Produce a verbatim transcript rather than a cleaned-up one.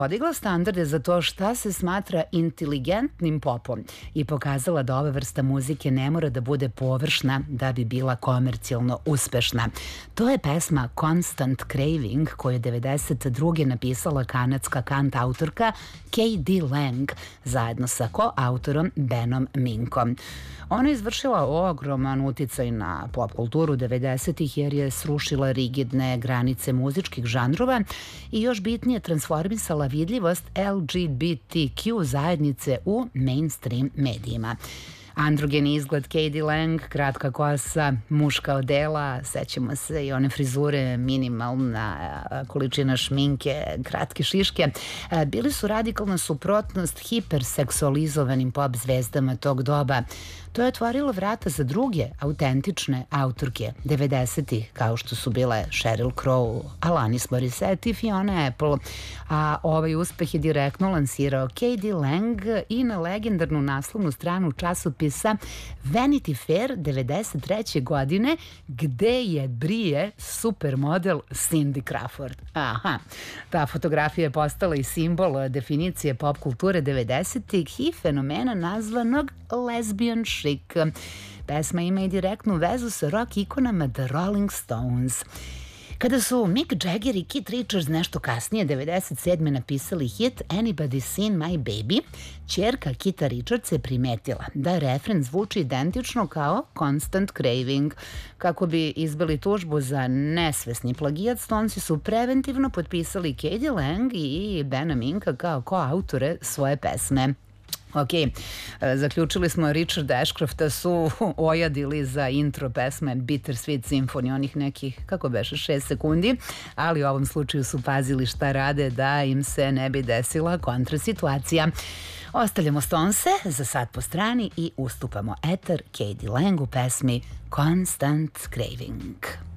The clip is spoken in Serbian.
Podigla standarde za to šta se smatra inteligentnim popom i pokazala da ova vrsta muzike ne mora da bude površna da bi bila komercijalno uspešna. To je pesma Constant Craving koju je devedeset druge napisala kanadska kantautorka K D Lang zajedno sa koautorom Benom Minkom. Ona je izvršila ogroman uticaj na pop kulturu devedesetih jer je srušila rigidne granice muzičkih žanrova i još bitnije transformisala vidljivost L G B T Q zajednice u mainstream medijima. Androgeni izgled K D Lang, kratka kosa, muška odela, sećamo se i one frizure, minimalna količina šminke, kratke šiške, bili su radikalna suprotnost hiperseksualizovanim pop zvezdama tog doba. To je otvorilo vrata za druge autentične autorke devedesetih, kao što su bile Sheryl Crow, Alanis Morissette i Fiona Apple, a ovaj uspeh je direktno lansirao K D Lang i na legendarnu naslovnu stranu časopisa Vanity Fair devedeset treće godine, gde je brije supermodel Cindy Crawford. Aha, ta fotografija je postala i simbol definicije pop kulture devedesetih i fenomena nazvanog lesbian chic. Pesma ima i direktnu vezu sa rock ikonama The Rolling Stones. Kada su Mick Jagger i Keith Richards nešto kasnije, devedeset sedme napisali hit Anybody Seen My Baby, ćerka Keitha Richardsa je primetila da refren zvuči identično kao Constant Craving. Kako bi izbili tužbu za nesvesni plagijat, Stonesi su preventivno potpisali K D Lang i Bena Minka kao koautore svoje pesme. Ok, zaključili smo Richarda Ashcrofta su ojadili za intro pesme Bittersweet Symphony, onih nekih, kako beše, šest sekundi, ali u ovom slučaju su pazili šta rade da im se ne bi desila kontrasituacija. Ostavljamo Stonese za sad po strani i ustupamo eter K D Lang u pesmi Constant Craving.